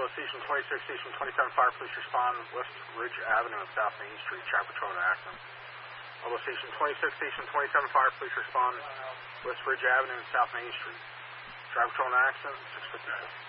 Although Station 26, Station 27 Fire Police respond West Ridge Avenue and South Main Street, Traffic Patrol to accident. Although Station 26, Station 27 Fire Police respond West Ridge Avenue and South Main Street. Traffic Patrol to accident, 656.